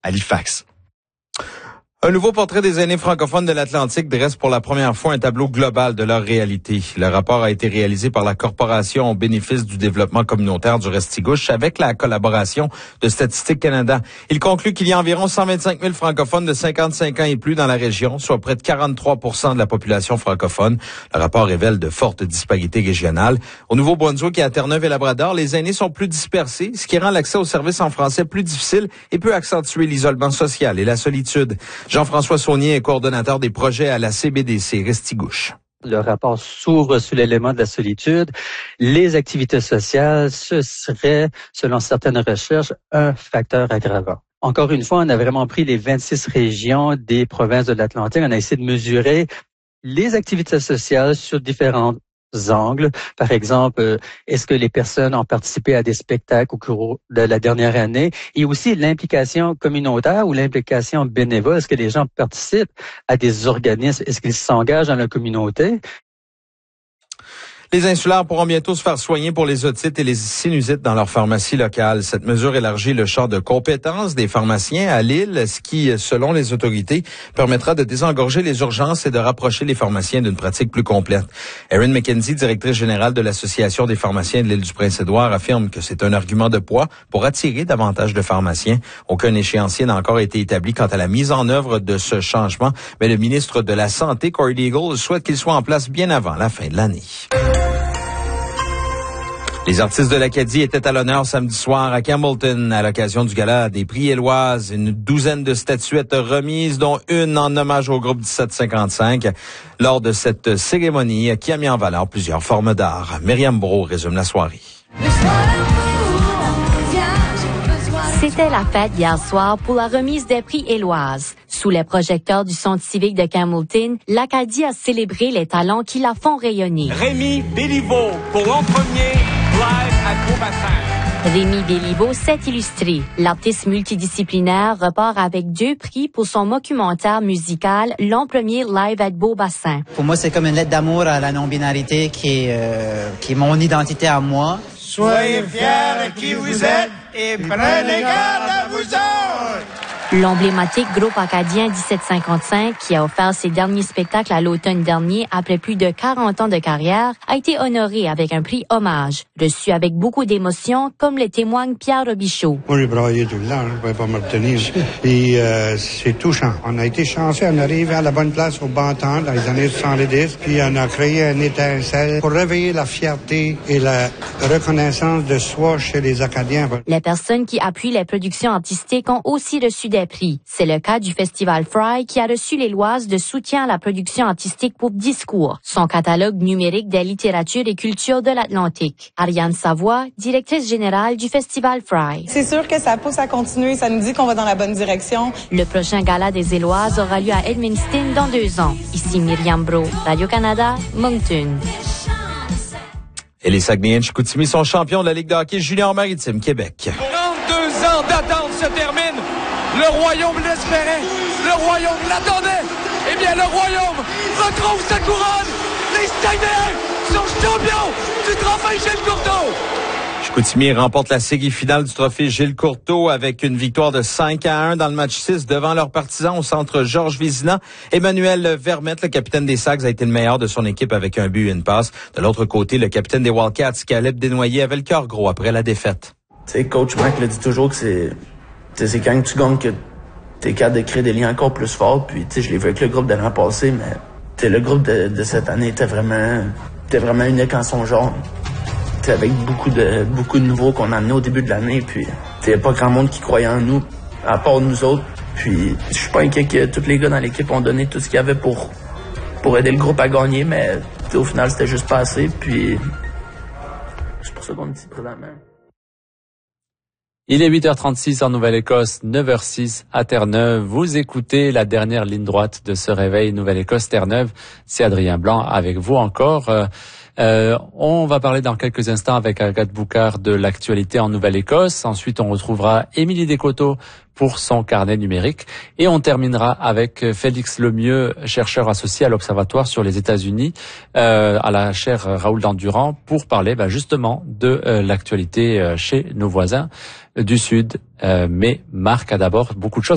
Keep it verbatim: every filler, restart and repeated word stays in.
Halifax. Un nouveau portrait des aînés francophones de l'Atlantique dresse pour la première fois un tableau global de leur réalité. Le rapport a été réalisé par la Corporation au bénéfice du développement communautaire du Restigouche avec la collaboration de Statistique Canada. Il conclut qu'il y a environ cent vingt-cinq mille francophones de cinquante-cinq ans et plus dans la région, soit près de quarante-trois pour cent de la population francophone. Le rapport révèle de fortes disparités régionales. Au Nouveau-Brunswick et à Terre-Neuve et Labrador, les aînés sont plus dispersés, ce qui rend l'accès aux services en français plus difficile et peut accentuer l'isolement social et la solitude. Jean-François Saunier est coordonnateur des projets à la C B D C Restigouche. Le rapport s'ouvre sur l'élément de la solitude. Les activités sociales, ce serait, selon certaines recherches, un facteur aggravant. Encore une fois, on a vraiment pris les vingt-six régions des provinces de l'Atlantique. On a essayé de mesurer les activités sociales sur différents angles. Par exemple, est-ce que les personnes ont participé à des spectacles au cours de la dernière année? Et aussi l'implication communautaire ou l'implication bénévole. Est-ce que les gens participent à des organismes? Est-ce qu'ils s'engagent dans la communauté? Les insulaires pourront bientôt se faire soigner pour les otites et les sinusites dans leur pharmacie locale. Cette mesure élargit le champ de compétences des pharmaciens à l'île, ce qui, selon les autorités, permettra de désengorger les urgences et de rapprocher les pharmaciens d'une pratique plus complète. Erin McKenzie, directrice générale de l'Association des pharmaciens de l'île du Prince-Édouard, affirme que c'est un argument de poids pour attirer davantage de pharmaciens. Aucun échéancier n'a encore été établi quant à la mise en œuvre de ce changement, mais le ministre de la Santé, Corey Deagle, souhaite qu'il soit en place bien avant la fin de l'année. Les artistes de l'Acadie étaient à l'honneur samedi soir à Campbellton à l'occasion du gala des prix Éloises. Une douzaine de statuettes remises, dont une en hommage au groupe dix-sept cinquante-cinq, lors de cette cérémonie qui a mis en valeur plusieurs formes d'art. Myriam Brault résume la soirée. C'était la fête hier soir pour la remise des prix Éloises. Sous les projecteurs du Centre civique de Campbellton, l'Acadie a célébré les talents qui la font rayonner. Rémi Béliveau pour l'an premier, live à Beaubassin. Rémi Béliveau s'est illustré. L'artiste multidisciplinaire repart avec deux prix pour son documentaire musical L'an premier live à Beaubassin. Pour moi, c'est comme une lettre d'amour à la non-binarité qui est, euh, qui est mon identité à moi. Soyez fiers de qui vous êtes et prenez garde à vous autres. L'emblématique groupe acadien dix-sept cinquante-cinq, qui a offert ses derniers spectacles à l'automne dernier après plus de quarante ans de carrière, a été honoré avec un prix hommage, reçu avec beaucoup d'émotion, comme le témoigne Pierre Robichaud. Moi, j'ai braillé tout le temps, je ne pouvais pas m'obtenir. Et euh, c'est touchant. On a été chanceux, on est arrivé à la bonne place au bon temps, dans les années soixante-dix, puis on a créé un étincelle pour réveiller la fierté et la reconnaissance de soi chez les Acadiens. Les personnes qui appuient les productions artistiques ont aussi reçu des prix. C'est le cas du Festival Fry qui a reçu l'Éloise de soutien à la production artistique pour Discours, son catalogue numérique des littératures et cultures de l'Atlantique. Ariane Savoie, directrice générale du Festival Fry. C'est sûr que ça pousse à continuer, ça nous dit qu'on va dans la bonne direction. Le prochain gala des Éloises aura lieu à Edmundston dans deux ans. Ici Myriam Brault, Radio-Canada, Moncton. Et les Saguenayens de Chicoutimi sont champions de la Ligue de hockey junior maritime Québec. trente-deux ans d'attente se terminent. Le royaume l'espérait, le royaume l'attendait. Eh bien, le royaume retrouve sa couronne. Les Saguenayens sont champions du trophée Gilles Courteau. Chicoutimi remporte la série finale du trophée Gilles Courteau avec une victoire de cinq à un dans le match six devant leurs partisans au centre Georges Vézina. Emmanuel Vermette, le capitaine des Sags, a été le meilleur de son équipe avec un but et une passe. De l'autre côté, le capitaine des Wildcats, Caleb Desnoyers, avait le cœur gros après la défaite. Tu sais, coach Mac le dit toujours que c'est... c'est quand tu gagnes que t'es capable de créer des liens encore plus forts. Puis, tu sais, je l'ai vu avec le groupe de l'an passé, mais t'sais, le groupe de, de cette année était vraiment, était vraiment unique en son genre. T'sais, avec beaucoup de, beaucoup de nouveaux qu'on a amenés au début de l'année. Puis, il n'y a pas grand monde qui croyait en nous, à part nous autres. Puis, je suis pas inquiet que tous les gars dans l'équipe ont donné tout ce qu'il y avait pour, pour aider le groupe à gagner, mais au final, c'était juste pas assez. Puis, c'est pour ça qu'on est ici présentement. Il est huit heures trente-six en Nouvelle-Écosse, neuf heures six à Terre-Neuve. Vous écoutez la dernière ligne droite de ce réveil Nouvelle-Écosse, Terre-Neuve. C'est Adrien Blanc avec vous encore. Euh, euh, on va parler dans quelques instants avec Agathe Boucard de l'actualité en Nouvelle-Écosse. Ensuite, on retrouvera Émilie Descoteaux pour son carnet numérique. Et on terminera avec Félix Lemieux, chercheur associé à l'Observatoire sur les États-Unis, euh, à la chaire Raoul Dandurand, pour parler bah, justement de euh, l'actualité euh, chez nos voisins du Sud. Euh, mais Marc a d'abord beaucoup de choses